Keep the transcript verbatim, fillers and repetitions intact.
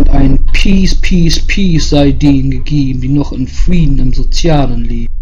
und ein Peace, Peace, Peace sei denen gegeben, die noch in Frieden im Sozialen leben.